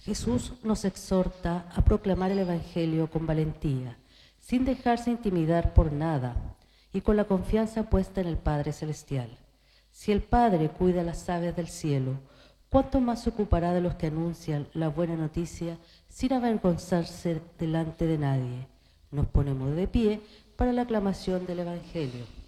Jesús nos exhorta a proclamar el Evangelio con valentía, sin dejarse intimidar por nada y con la confianza puesta en el Padre Celestial. Si el Padre cuida las aves del cielo, ¿cuánto más se ocupará de los que anuncian la buena noticia sin avergonzarse delante de nadie? Nos ponemos de pie para la aclamación del Evangelio.